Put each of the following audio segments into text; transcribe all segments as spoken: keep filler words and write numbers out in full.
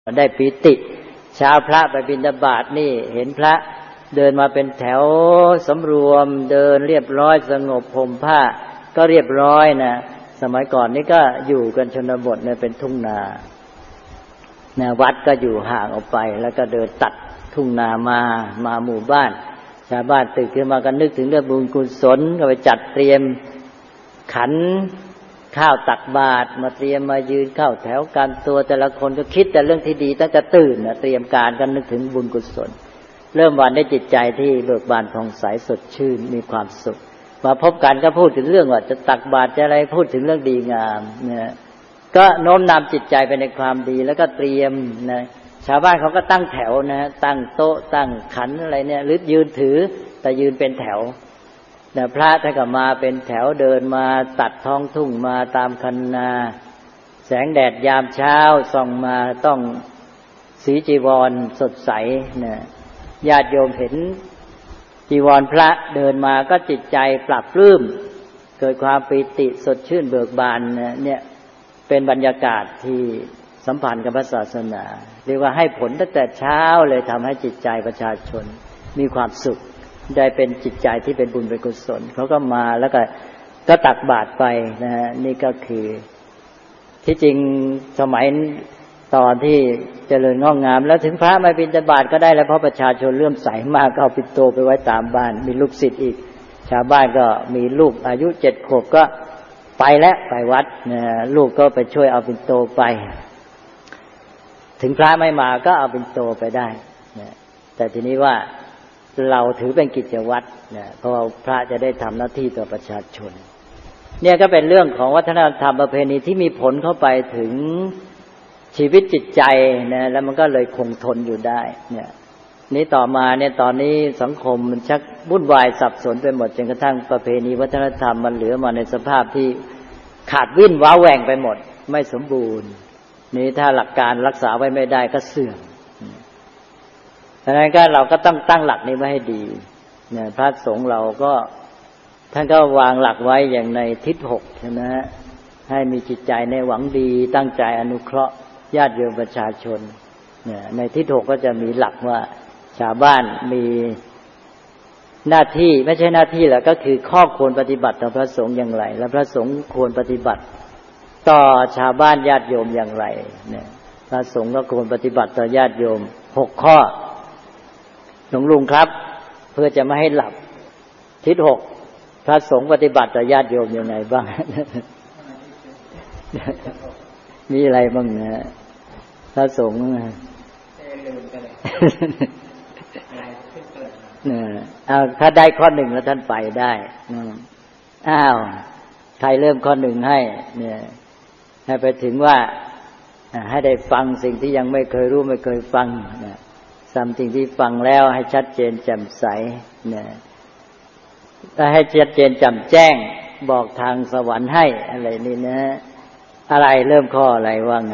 ได้ปิติเช้าพระไปบิณฑบาตนี่เห็นพระเดินมาเป็นแถวสำรวมเดินเรียบร้อยสงบห่มผ้าก็เรียบร้อยนะสมัยก่อนนี่ก็อยู่กันชนบทเนี่ยเป็นทุ่งนานะวัดก็อยู่ห่างออกไปแล้วก็เดินตัดทุ่งนามามาหมู่บ้านชาวบ้านตื่นขึ้นมาก็นึกถึงเรื่องบุญกุศลก็ไปจัดเตรียมขันข้าวตักบาตรมาเตรียมมายืนเข้าแถวกันตัวแต่ละคนก็คิดแต่เรื่องที่ดีตั้งแต่ตื่นนะเตรียมการกันนึกถึงบุญกุศลเริ่มวันได้จิตใจที่เบิกบานผ่องใสสดชื่นมีความสุขมาพบกันก็พูดถึงเรื่องว่าจะตักบาตรจะอะไรพูดถึงเรื่องดีงามนะก็โน้มนำจิตใจไปในความดีแล้วก็เตรียมนะชาวบ้านเขาก็ตั้งแถวนะตั้งโต๊ะตั้งขันอะไรเนี่ยหรือยืนถือแต่ยืนเป็นแถวแต่พระท่านก็มาเป็นแถวเดินมาตัดท้องทุ่งมาตามคันนาแสงแดดยามเช้าส่องมาต้องสีจีวรสดใสนะญาติโยมเห็นจีวรพระเดินมาก็จิตใจปรับปลื้มเกิดความปิติสดชื่นเบิกบานนะเนี่ยเป็นบรรยากาศที่สัมพันธ์กับพระศาสนาเรียกว่าให้ผลตั้งแต่เช้าเลยทำให้จิตใจประชาชนมีความสุขได้เป็นจิตใจที่เป็นบุญเป็นกุศลเขาก็มาแล้วก็ก็ตักบาตรไปนะฮะนี่ก็คือที่จริงสมัยตอนที่เจริญงอกงามแล้วถึงพระไม่บิณฑบาตก็ได้แล้วเพราะประชาชนเลื่อมใสมากก็เอาปิ่นโตไปไว้ตามบ้านมีลูกศิษย์อีกชาวบ้านก็มีลูกอายุเจ็ดขวบก็ไปแล้วไปวัดนะลูกก็ไปช่วยเอาปิ่นโตไปถึงพระไม่มาก็เอาปิ่นโตไปได้นะแต่ทีนี้ว่าเราถือเป็นกิจวัตรนะเพราะพระจะได้ทำหน้าที่ต่อประชาชนเนี่ยก็เป็นเรื่องของวัฒนธรรมประเพณีที่มีผลเข้าไปถึงชีวิตจิตใจนะแล้วมันก็เลยคงทนอยู่ได้เนี่ยนี้ต่อมาเนี่ยตอนนี้สังคมมันชักวุ่นวายสับสนไปหมดจนกระทั่งประเพณีวัฒนธรรมมันเหลือมาในสภาพที่ขาดวิ่นว้าแหว่งไปหมดไม่สมบูรณ์นี้ถ้าหลักการรักษาไว้ไม่ได้ก็เสื่อมดังนั้นก็เราก็ต้องตั้งหลักนี้ไว้ให้ดีเนี่ยพระสงฆ์เราก็ท่านก็วางหลักไว้อย่างในทิศหกใช่ไหมให้มีจิตใจในหวังดีตั้งใจอนุเคราะห์ญาติโยมประชาชนเนี่ยในทิศหกก็จะมีหลักว่าชาวบ้านมีหน้าที่ไม่ใช่หน้าที่แหละก็คือข้อควรปฏิบัติต่อพระสงฆ์อย่างไรและพระสงฆ์ควรปฏิบัติต่อชาวบ้านญาติโยมอย่างไรเนี่ยพระสงฆ์ก็ควรปฏิบัติต่อญาติโยมหกข้อหลวงลุงครับเพื่อจะไม่ให้หลับทิศหกพระสงฆ์ปฏิบัติต่อญาติโยมยังไงบ้าง มีอะไรบ้างนะพระสงฆ์เอาถ้าได้ข้อหนึ่งแล้วท่านไปได้อ้าวใครเริ่มข้อหนึ่งให้เนี่ยให้ไปถึงว่าให้ได้ฟังสิ่งที่ยังไม่เคยรู้ไม่เคยฟังนะซ้ำสิ่งที่ฟังแล้วให้ชัดเจนแจ่มใสเนี่ยถ้าให้ชัดเจนแจ่มแจ้งบอกทางสวรรค์ให้อะไรนี่นะอะไรเริ่มข้ออะไรว่าไง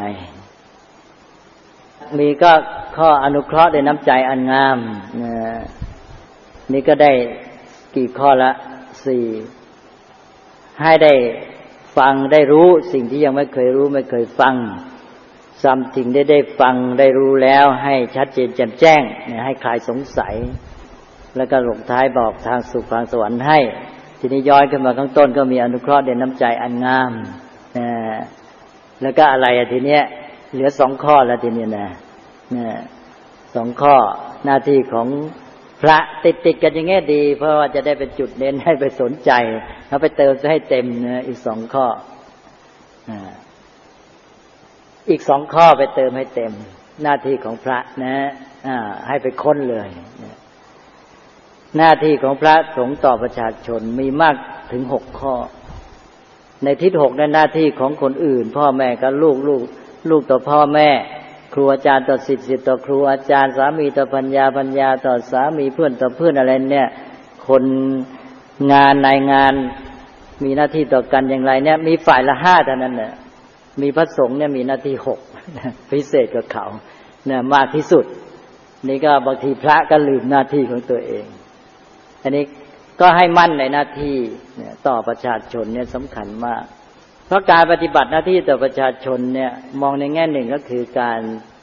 มีก็ข้ออนุเคราะห์ด้วยน้ำใจอันงามนะนี่ก็ได้กี่ข้อละสี่ให้ได้ฟังได้รู้สิ่งที่ยังไม่เคยรู้ไม่เคยฟังซ้ำสิ่งได้ได้ฟังได้รู้แล้วให้ชัดเจนแจ่มแจ้งเนี่ยให้คลายสงสัยแล้วก็ลงท้ายบอกทางสุขทางสวรรค์ให้ทีนี้ย้อนขึ้นมาข้างต้นก็มีอนุเคราะห์ด้วยน้ำใจอันงามนะแล้วก็อะไรอ่ะทีเนี้ยเหลือสองข้อแล้วทีนี้นะนะสองข้อหน้าที่ของพระติดๆกันอย่างเงี้ยดีเพราะว่าจะได้เป็นจุดเน้นให้ไปสนใจแล้วไปเติมให้เต็มนะอีกสองข้ออ่าอีกสองข้อไปเติมให้เต็มหน้าที่ของพระนะอ่าให้ไปค้นเลยนะหน้าที่ของพระสงฆ์ต่อประชาชนมีมากถึงหกข้อในทิศหกนั้นหน้าที่ของคนอื่นพ่อแม่กับลูกลูกลูกต่อพ่อแม่ครูอาจารย์ต่อศิษย์ศิษย์ต่อครูอาจารย์สามีต่อภรรยาภรรยาต่อสามีเพื่อนต่อเพื่อนอะไรเนี่ยคนงานนายงานมีหน้าที่ต่อกันอย่างไรเนี่ยมีฝ่ายละห้าเท่านั้นน่ะมีพระสงฆ์เนี่ยมีหน้าที่หกพิเศษกว่าเขาเนี่ยมากที่สุดนี่ก็บางทีพระก็ลืมหน้าที่ของตัวเองอันนี้ก็ให้มั่นในหน้าที่เนี่ยต่อประชาชนเนี่ยสำคัญมากเพราะการปฏิบัติหน้าที่ต่อประชาชนเนี่ยมองในแง่หนึ่งก็คือการ